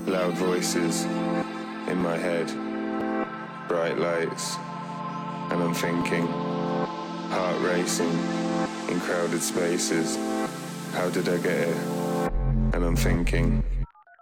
Loud voices in my head, bright lights, and I'm thinking, heart racing in crowded spaces. How did I get here? And I'm thinking,